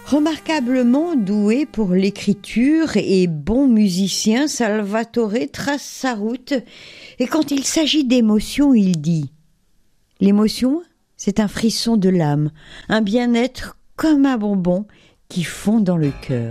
Remarquablement doué pour l'écriture et bon musicien, Salvatore trace sa route et quand il s'agit d'émotion, il dit « L'émotion, c'est un frisson de l'âme, un bien-être comme un bonbon qui fond dans le cœur. »